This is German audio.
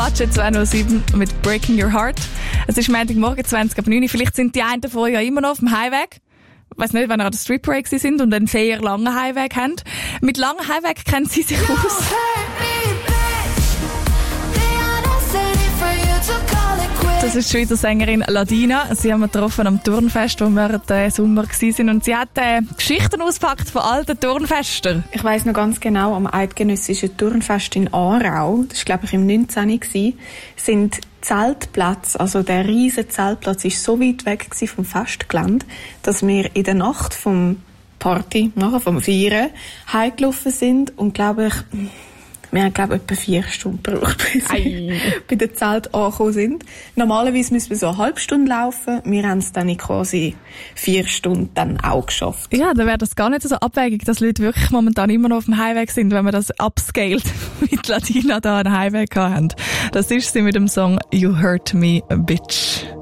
Budget 207 mit Breaking Your Heart. Es ist Montagmorgen 20:09. Vielleicht sind die einen davon ja immer noch auf dem Highweg. Ich weiss nicht, wenn ihr an der Street Parade sind und einen sehr langen Highweg haben. Mit langen Highweg kennen sie sich aus. Das ist die Schweizer Sängerin Ladina. Sie haben wir getroffen am Turnfest, wo wir diesen Sommer waren. Und sie hat Geschichten ausgepackt von alten Turnfesten. Ich weiss noch ganz genau, am Eidgenössischen Turnfest in Aarau, das war glaube ich im 19. sind Zeltplätze, also der riesige Zeltplatz, ist so weit weg vom Festgelände, dass wir in der Nacht vom Party, nachher vom Feiern, heimgelaufen sind und wir haben, etwa 4 Stunden gebraucht, bis wir bei dem Zelt angekommen sind. Normalerweise müssen wir so eine halbe Stunde laufen. Wir haben es dann in quasi 4 Stunden dann auch geschafft. Ja, dann wäre das gar nicht so abwegig, dass Leute wirklich momentan immer noch auf dem Highweg sind, wenn man das upscaled mit Ladina da einen Highweg haben. Das ist sie mit dem Song You Hurt Me, Bitch.